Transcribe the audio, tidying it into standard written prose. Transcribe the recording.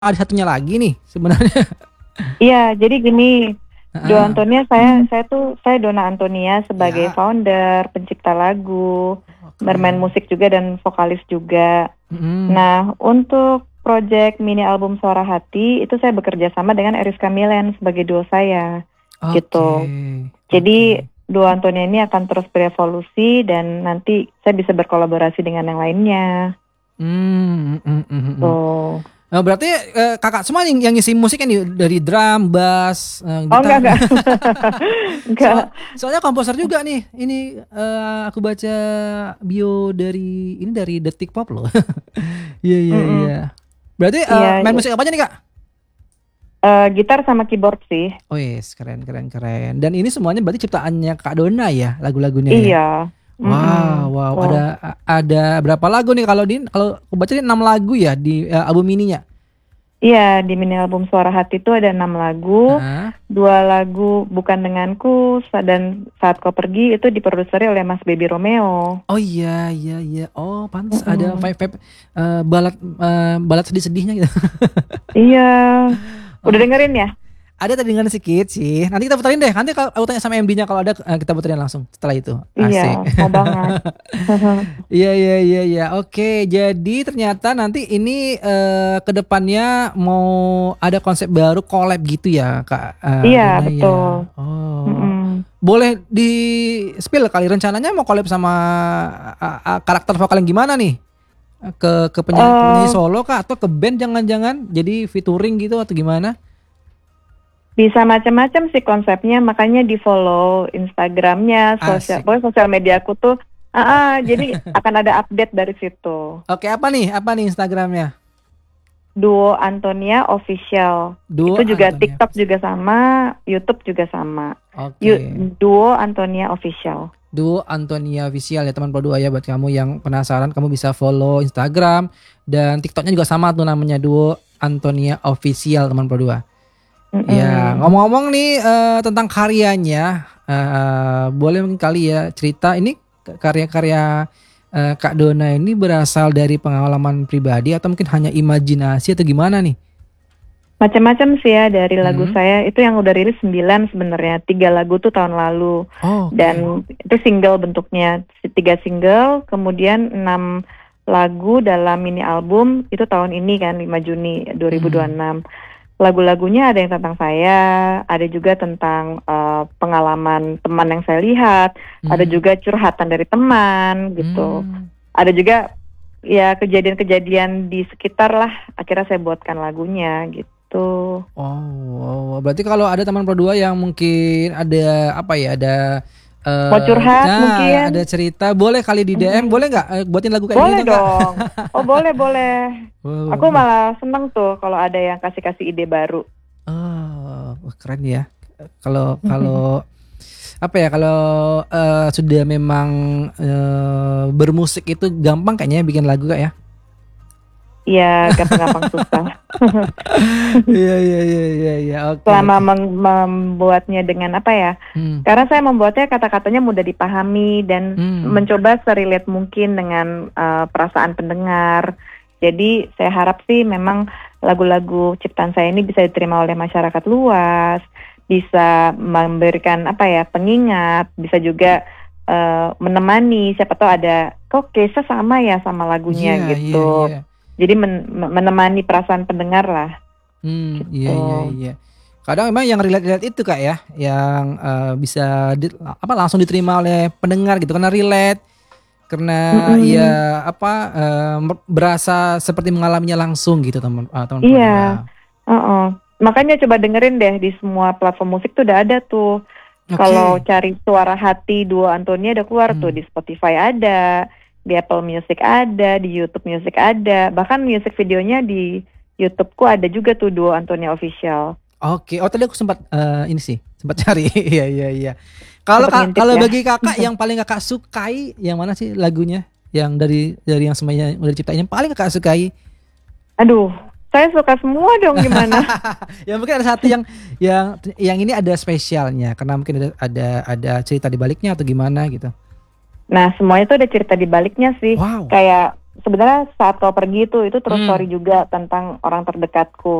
ada satunya lagi nih sebenarnya. Iya, jadi gini, Dua Heeh. Antonia saya Donna Antonia sebagai Ya, founder, pencipta lagu, oh, bermain keren. musik juga dan vokalis juga. Mhm. Nah, untuk project mini album Suara Hati itu saya bekerja sama dengan Eriska Milen sebagai duo saya, Oke, gitu. oke. Jadi Dua Antonia ini akan terus berevolusi dan nanti saya bisa berkolaborasi dengan yang lainnya. Mhm, mhm, mhm, mhm. Tuh. Berarti kakak semua yang ngisi musiknya nih dari drum, bass, Oh gitar. enggak, enggak. Soalnya komposer juga nih. Ini aku baca bio dari Detik Pop loh. Iya, iya, iya. Mm-mm. Berarti Iya, main musik apa aja nih kak? gitar sama keyboard sih. Oh yes, keren, keren, keren. Dan ini semuanya berarti ciptaannya Kak Dona ya, lagu-lagunya ya. Iya. Wow, Mm-mm. wow. Tuh. Ada berapa lagu nih kalau aku baca ini 6 lagu ya di album ininya. Iya, di mini album Suara Hati itu ada 6 lagu, Heeh. 2 lagu Bukan Denganku, dan Saat Kau Pergi itu diproduksi oleh Mas Baby Romeo. Oh iya, iya, iya. Oh, pantes ada Mm-mm. vibe-vibe balad balad sedih-sedihnya gitu. Iya, udah Oh, dengerin ya? ada tadi dengan sedikit sih. Nanti kita puterin deh. Nanti kalau aku tanya sama MD-nya kalau ada kita puterin langsung setelah itu. Iya, Asik. mau banget. Iya, iya, iya, iya. Oke, jadi ternyata nanti ini ke depannya mau ada konsep baru collab gitu ya, Kak Iya, Dona betul. ya. Oh. Mm-mm. Boleh di spill kali rencananya mau collab sama karakter vokal yang gimana nih? Ke penyanyi Eh, solo kah atau ke band jangan-jangan jadi featuring gitu atau gimana? Bisa macam-macam sih konsepnya, makanya di follow Instagramnya, Asik. pokoknya sosial media aku tuh. Jadi akan ada update dari situ. Oke, apa nih? Apa nih Instagramnya? Duo Antonia Official. Duo Itu juga Antonia. TikTok juga sama, YouTube juga sama. Oke. Duo Antonia Official. Duo Antonia Official ya teman Pro 2 ya, buat kamu yang penasaran kamu bisa follow Instagram dan TikToknya juga sama tuh namanya Duo Antonia Official teman Pro 2. Ya, Mm-mm. ngomong-ngomong nih tentang karyanya, boleh mungkin kali ya cerita ini karya-karya Kak Dona ini berasal dari pengalaman pribadi atau mungkin hanya imajinasi atau gimana nih? Macam-macam sih ya dari lagu Hmm. saya. Itu yang udah rilis 9 sebenarnya. 3 lagu tuh tahun lalu. Oh, oke. Dan itu single bentuknya. 3 single, kemudian 6 lagu dalam mini album. Itu tahun ini kan, 5 Juni Hmm. 2026. Lagu-lagunya ada yang tentang saya, ada juga tentang pengalaman teman yang saya lihat, ada Hmm. juga curhatan dari teman gitu. Hmm. Ada juga ya kejadian-kejadian di sekitar lah. Akhirnya saya buatkan lagunya gitu. Oh, wow. Berarti kalau ada teman Pro 2 yang mungkin ada apa ya, ada Mau curhat nah, ada mungkin? cerita, boleh kali di DM, Mm-mm. boleh nggak buatin lagu kayak Boleh gitu, Kak? dong. Oh, boleh, boleh. Wow, Aku wah. malah seneng tuh kalau ada yang kasih-kasih ide baru. Oh, wah, keren ya. Kalau kalau apa ya, kalau sudah memang bermusik itu gampang kayaknya bikin lagu Kak ya. Ya, gampang-gampang susah. Iya, iya, iya, iya, iya. Oke, Selama oke. membuatnya dengan apa ya? Hmm. Karena saya membuatnya kata-katanya mudah dipahami dan Hmm. mencoba serelate mungkin dengan perasaan pendengar. Jadi saya harap sih memang lagu-lagu ciptaan saya ini bisa diterima oleh masyarakat luas, bisa memberikan apa ya, pengingat, bisa juga menemani. Siapa tahu ada kok kisah sama ya sama lagunya Iya, iya, gitu. iya. Jadi menemani perasaan pendengar lah Iya, gitu. iya, iya. Kadang memang yang relate-relate itu Kak ya, yang bisa langsung diterima oleh pendengar gitu karena relate, karena Mm-mm. ya apa berasa seperti mengalaminya langsung gitu teman Pro Iya, 2. heeh. Makanya coba dengerin deh di semua platform musik tuh udah ada tuh. Kalau Oke. cari Suara Hati Duo Antonia udah keluar tuh Hmm. di Spotify ada, di Apple Music ada, di YouTube Music ada. Bahkan music videonya di YouTubeku ada juga tuh Duo Antonia Official. Oke. Oh tadi aku sempat ini sih, sempat cari. Iya, iya, iya. Kalau Sempat ngintip kalau ya. bagi kakak yang paling kakak sukai yang mana sih lagunya? Yang dari yang semuanya udah diciptain yang paling kakak sukai? Aduh, saya suka semua dong gimana? Ya mungkin ada satu yang ini ada spesialnya karena mungkin ada cerita di baliknya atau gimana gitu. Nah, semuanya tuh ada cerita di baliknya sih. Wow. Kayak sebenarnya saat kau pergi itu true Hmm. story juga tentang orang terdekatku.